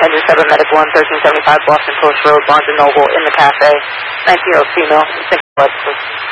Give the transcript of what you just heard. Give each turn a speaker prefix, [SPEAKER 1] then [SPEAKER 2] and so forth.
[SPEAKER 1] Hendry 7 Medic 1, 1375 Boston Post Road, Barnes & Noble, in the cafe. 19-year-old female, 6 blood.